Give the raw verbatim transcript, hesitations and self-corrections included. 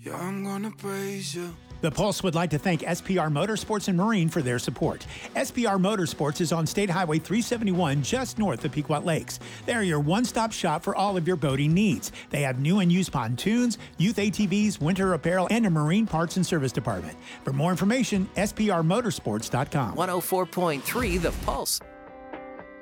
Yeah, I'm gonna praise you. The Pulse would like to thank S P R Motorsports and Marine for their support. S P R Motorsports is on State Highway three seventy-one, just north of Pequot Lakes. They're your one-stop shop for all of your boating needs. They have new and used pontoons, youth A T Vs, winter apparel, and a marine parts and service department. For more information, S P R motorsports dot com. one oh four point three The Pulse.